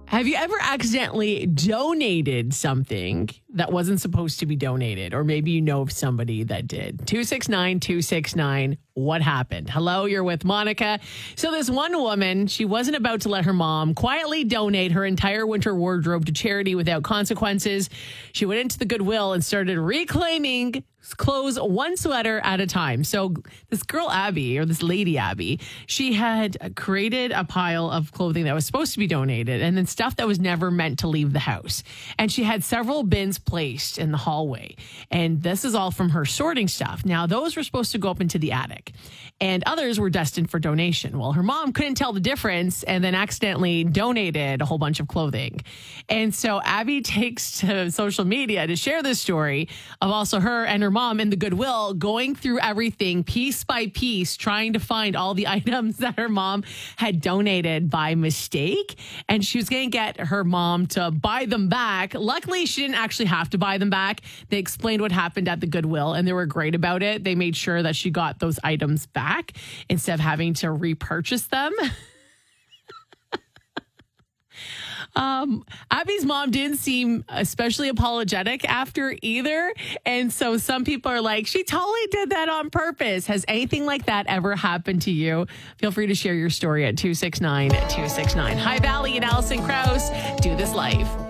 Have you ever accidentally donated something that wasn't supposed to be donated? Or maybe you know of somebody that did. 269-269. What happened? Hello, you're with Monica. So this one woman, she wasn't about to let her mom quietly donate her entire winter wardrobe to charity without consequences. She went into the Goodwill and started reclaiming clothes one sweater at a time. So this girl Abby, or this lady Abby, she had created a pile of clothing that was supposed to be donated and then stuff that was never meant to leave the house. And she had several bins placed in the hallway. And this is all from her sorting stuff. Now, those were supposed to go up into the attic and others were destined for donation. Well, her mom couldn't tell the difference and then accidentally donated a whole bunch of clothing. And so Abby takes to social media to share this story of also her and her mom in the Goodwill going through everything piece by piece, trying to find all the items that her mom had donated by mistake. And she was going to get her mom to buy them back. Luckily, she didn't actually have to buy them back. They explained what happened at the Goodwill and they were great about it. They made sure that she got those items back instead of having to repurchase them. Abby's mom didn't seem especially apologetic after either. And so some people are like, she totally did that on purpose. Has anything like that ever happened to you? Feel free to share your story at 269-269. Hi, Valley and Allison Krauss. Do this live.